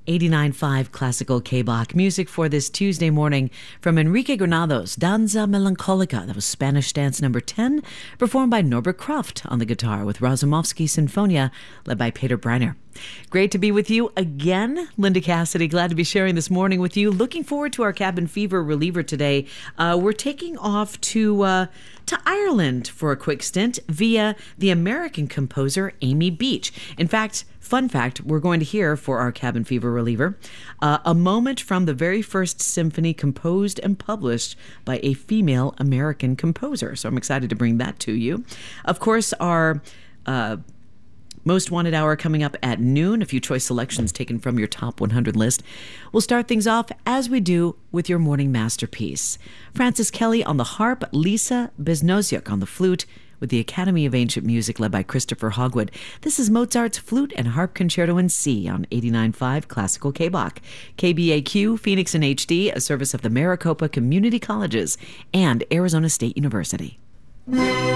89.5 Classical K-Bach music for this Tuesday morning from Enrique Granados, Danza Melancolica. That was Spanish Dance number 10, performed by Norbert Kraft on the guitar with Razumovsky Sinfonia, led by Peter Breiner. Great to be with you again. Linda Cassidy, glad to be sharing this morning with you. Looking forward to our cabin fever reliever today. We're taking off to Ireland for a quick stint via the American composer Amy Beach. In fact, fun fact, we're going to hear for our cabin fever reliever a moment from the very first symphony composed and published by a female American composer. So I'm excited to bring that to you. Of course, our Most Wanted Hour coming up at noon. A few choice selections taken from your top 100 list. We'll start things off, as we do, with your morning masterpiece. Francis Kelly on the harp, Lisa Beznoziuk on the flute, with the Academy of Ancient Music led by Christopher Hogwood. This is Mozart's Flute and Harp Concerto in C on 89.5 Classical K-Bach. KBAQ, Phoenix in HD, a service of the Maricopa Community Colleges and Arizona State University.